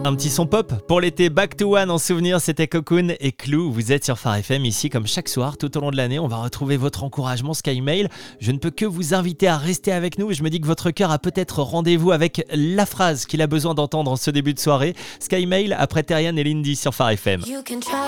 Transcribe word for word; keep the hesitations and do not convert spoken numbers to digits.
Un petit son pop pour l'été, Back to One en souvenir, c'était Cocoon et Clou. Vous êtes sur Phare F M, ici comme chaque soir, tout au long de l'année, on va retrouver votre encouragement SkyMail. Je ne peux que vous inviter à rester avec nous. Je me dis que votre cœur a peut-être rendez-vous avec la phrase qu'il a besoin d'entendre en ce début de soirée. SkyMail après Terrian et Lindy sur Phare F M.